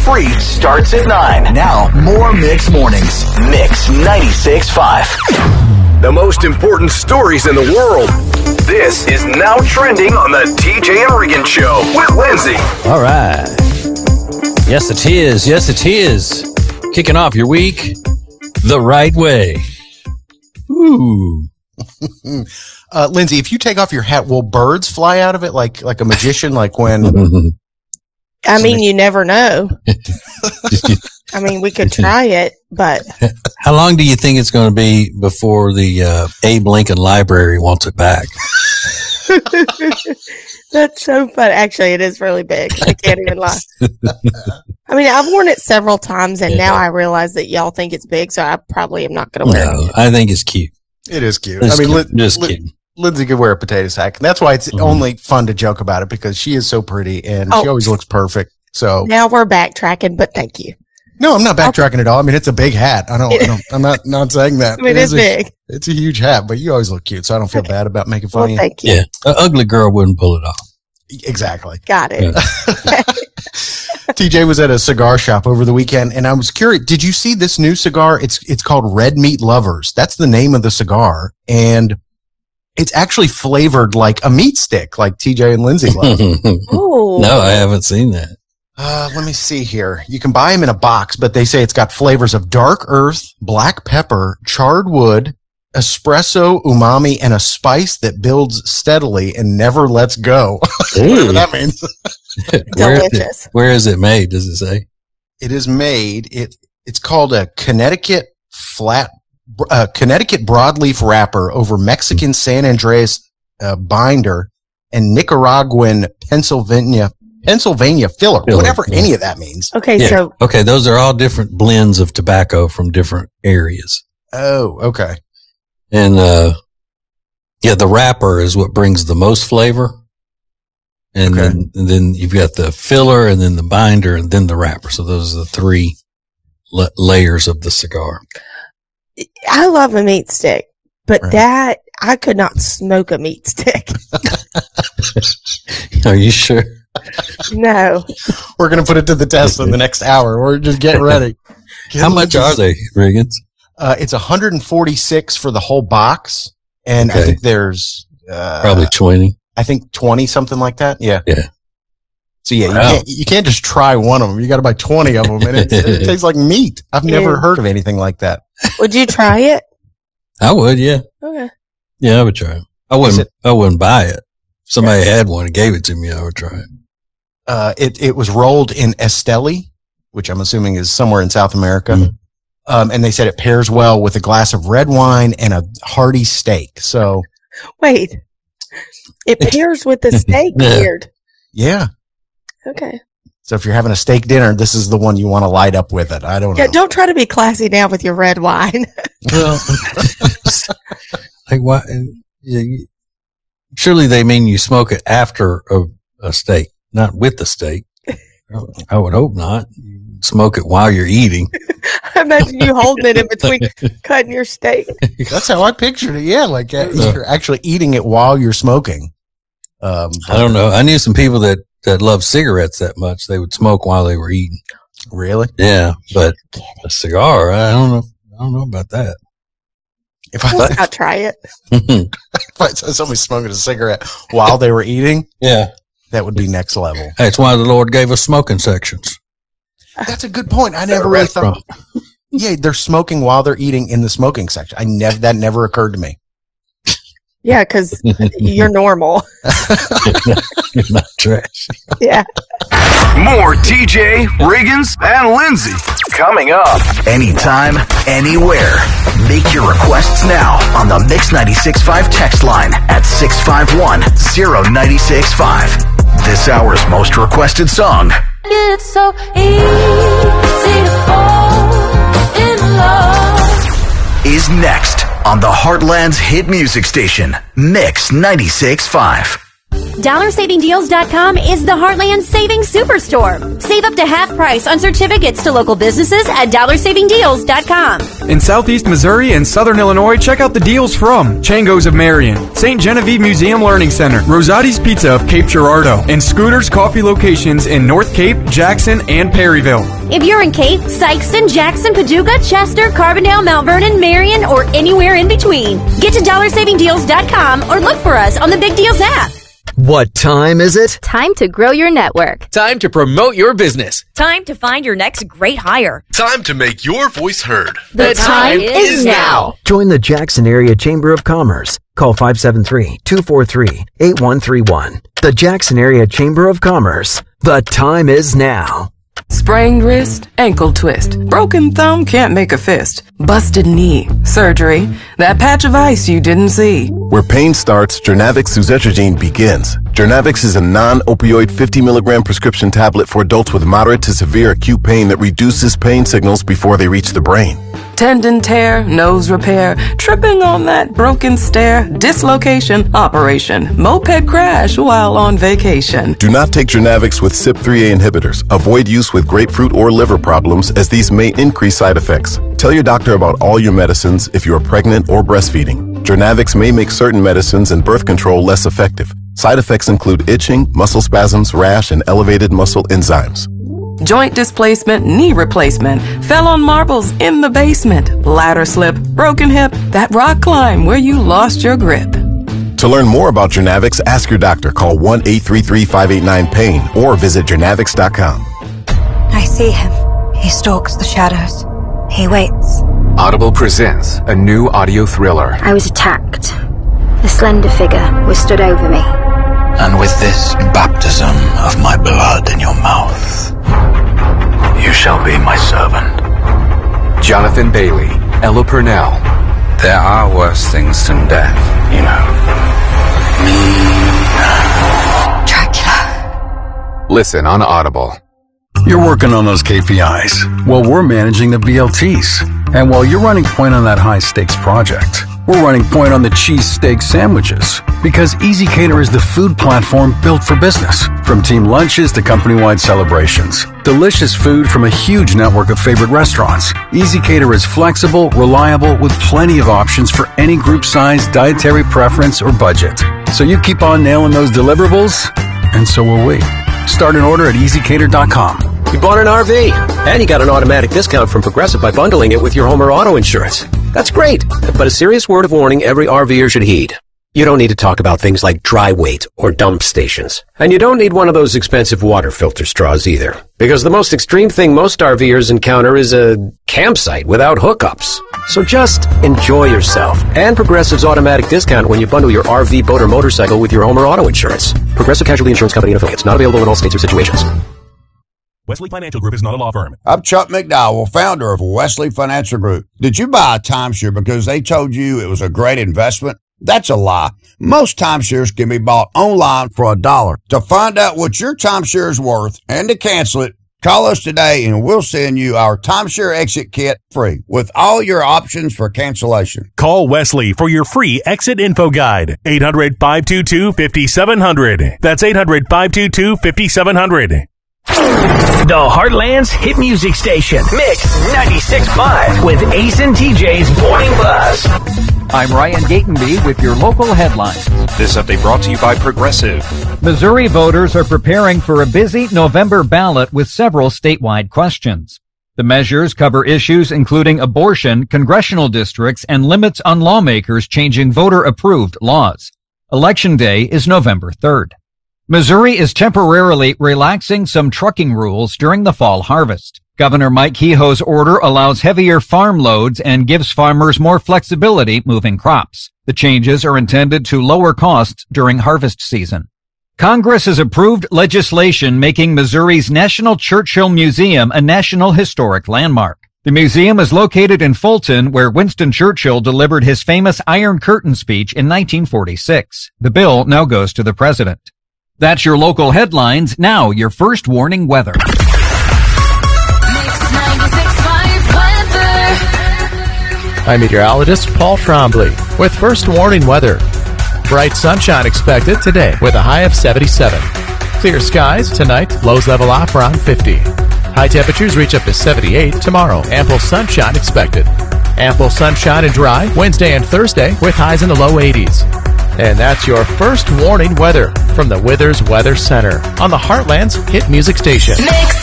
free starts at 9. Now, more Mix Mornings. Mix 96.5. The most important stories in the world. This is Now Trending on the TJ and Regan Show with Lindsay. All right. Yes, it is. Yes, it is. Kicking off your week the right way. Ooh. Lindsay, if you take off your hat, will birds fly out of it like a magician, like when... I mean, you never know. I mean, we could try it, but... How long do you think it's going to be before the Abe Lincoln Library wants it back? That's so fun. Actually, it is really big. I can't even lie. I mean, I've worn it several times, and now I realize that y'all think it's big, so I probably am not going to wear it. I think it's cute. It is cute. It's I mean, just cute. Lindsay could wear a potato sack. And that's why it's only fun to joke about it, because she is so pretty and she always looks perfect. So now we're backtracking, but thank you. No, I'm not backtracking at all. I mean, it's a big hat. I'm not saying that. I mean, it's big. It's a huge hat, but you always look cute, so I don't feel bad about making fun of you. Thank you. Yeah. An ugly girl wouldn't pull it off. Exactly. Got it. Yeah. TJ was at a cigar shop over the weekend, and I was curious. Did you see this new cigar? It's called Red Meat Lovers. That's the name of the cigar, and it's actually flavored like a meat stick, like TJ and Lindsay love. Oh no, I haven't seen that. Let me see here. You can buy them in a box, but they say it's got flavors of dark earth, black pepper, charred wood, espresso, umami, and a spice that builds steadily and never lets go. Whatever that means. Delicious. Where is it made? Does it say? It is made. It's called a Connecticut broadleaf wrapper over Mexican San Andreas binder and Nicaraguan Pennsylvania filler, whatever any of that means. Okay, yeah. Okay, those are all different blends of tobacco from different areas. Oh, okay. And the wrapper is what brings the most flavor. And then you've got the filler and then the binder and then the wrapper. So those are the three layers of the cigar. I love a meat stick, but that I could not smoke a meat stick. Are you sure? No. We're going to put it to the test in the next hour. We're just getting ready. How much are they, Riggins? It's $146 for the whole box. And I think there's probably 20. I think 20, something like that. Yeah. Yeah. So you can't just try one of them. You got to buy 20 of them, and it tastes like meat. I've never heard of anything like that. Would you try it? I would, yeah. Okay. Yeah, I would try it. I wouldn't buy it. If somebody had one and gave it to me, I would try it. It was rolled in Esteli, which I'm assuming is somewhere in South America. Mm-hmm. And they said it pairs well with a glass of red wine and a hearty steak. So wait, it pairs with the steak? Weird. Yeah. Okay. So if you're having a steak dinner, this is the one you want to light up with it. I don't know. Yeah, don't try to be classy now with your red wine. Well, like why? Surely they mean you smoke it after a steak, not with the steak. I would hope not. You smoke it while you're eating. I imagine you holding it in between cutting your steak. That's how I pictured it. Yeah, like you're actually eating it while you're smoking. I don't know. I knew some people that love cigarettes that much. They would smoke while they were eating. Really? Yeah, but a cigar, I don't know. I don't know about that. I'll try it. If I saw somebody smoking a cigarette while they were eating, that would be next level. That's why the Lord gave us smoking sections. That's a good point. I never really thought. Yeah, they're smoking while they're eating in the smoking section. That never occurred to me. Yeah, because you're normal. You're not trash. Yeah. More TJ, Riggins, and Lindsay coming up. Anytime, anywhere. Make your requests now on the Mix 96.5 text line at 651-0965. This hour's most requested song. It's so easy to fall in love. Is next on the Heartland's hit music station, Mix 96.5. DollarSavingDeals.com is the Heartland Savings Superstore. Save up to half price on certificates to local businesses at DollarSavingDeals.com. In Southeast Missouri and Southern Illinois, check out the deals from Chango's of Marion, St. Genevieve Museum Learning Center, Rosati's Pizza of Cape Girardeau, and Scooter's Coffee locations in North Cape, Jackson, and Perryville. If you're in Cape, Sykeston, Jackson, Paducah, Chester, Carbondale, Mount Vernon, Marion, or anywhere in between, get to DollarSavingDeals.com or look for us on the Big Deals app. What time is it? Time to grow your network. Time to promote your business. Time to find your next great hire. Time to make your voice heard. The time is now. Join the Jackson Area Chamber of Commerce. Call 573-243-8131. The Jackson Area Chamber of Commerce. The time is now. Sprained wrist, ankle twist, broken thumb, can't make a fist, busted knee, surgery, that patch of ice you didn't see. Where pain starts, Jernavix suzetrigine begins. Jernavix is a non-opioid 50 milligram prescription tablet for adults with moderate to severe acute pain that reduces pain signals before they reach the brain. Tendon tear, nose repair, tripping on that broken stair, dislocation, operation, moped crash while on vacation. Do not take Jernavix with CYP3A inhibitors. Avoid use with grapefruit or liver problems as these may increase side effects. Tell your doctor about all your medicines if you are pregnant or breastfeeding. Jernavix may make certain medicines and birth control less effective. Side effects include itching, muscle spasms, rash, and elevated muscle enzymes. Joint displacement, knee replacement, fell on marbles in the basement, ladder slip, broken hip, that rock climb where you lost your grip. To learn more about Jernavix, ask your doctor. Call 1-833-589-PAIN or visit Jernavix.com. I see him. He stalks the shadows. He waits. Audible presents a new audio thriller. I was attacked. A slender figure was stood over me. And with this baptism of my blood in your mouth, you shall be my servant. Jonathan Bailey, Ella Purnell. There are worse things than death, you know. Dracula. Listen on Audible. You're working on those KPIs. Well, we're managing the BLTs. And while you're running point on that high-stakes project, we're running point on the cheesesteak sandwiches. Because ezCater is the food platform built for business. From team lunches to company-wide celebrations. Delicious food from a huge network of favorite restaurants. ezCater is flexible, reliable, with plenty of options for any group size, dietary preference, or budget. So you keep on nailing those deliverables, and so will we. Start an order at ezcater.com. You bought an RV, and you got an automatic discount from Progressive by bundling it with your home or auto insurance. That's great, but a serious word of warning every RVer should heed. You don't need to talk about things like dry weight or dump stations. And you don't need one of those expensive water filter straws either. Because the most extreme thing most RVers encounter is a campsite without hookups. So just enjoy yourself and Progressive's automatic discount when you bundle your RV, boat, or motorcycle with your home or auto insurance. Progressive Casualty Insurance Company and Affiliates. Not available in all states or situations. Wesley Financial Group is not a law firm. I'm Chuck McDowell, founder of Wesley Financial Group. Did you buy a timeshare because they told you it was a great investment? That's a lie. Most timeshares can be bought online for $1. To find out what your timeshare is worth and to cancel it, call us today and we'll send you our timeshare exit kit free with all your options for cancellation. Call Wesley for your free exit info guide. 800-522-5700. That's 800-522-5700. The Heartland's hit music station, Mix 96.5 with Ace and TJ's Morning Buzz. I'm Ryan Gatenby with your local headlines. This update brought to you by Progressive. Missouri voters are preparing for a busy November ballot with several statewide questions. The measures cover issues including abortion, congressional districts, and limits on lawmakers changing voter-approved laws. Election Day is November 3rd. Missouri is temporarily relaxing some trucking rules during the fall harvest. Governor Mike Kehoe's order allows heavier farm loads and gives farmers more flexibility moving crops. The changes are intended to lower costs during harvest season. Congress has approved legislation making Missouri's National Churchill Museum a National Historic Landmark. The museum is located in Fulton, where Winston Churchill delivered his famous Iron Curtain speech in 1946. The bill now goes to the president. That's your local headlines. Now, your first warning weather. Mix 96.5 weather. I'm meteorologist Paul Trombley with first warning weather. Bright sunshine expected today with a high of 77. Clear skies tonight, lows level off around 50. High temperatures reach up to 78 tomorrow. Ample sunshine expected. Ample sunshine and dry Wednesday and Thursday with highs in the low 80s. And that's your first warning weather from the Withers Weather Center on the Heartland's hit music station. Mix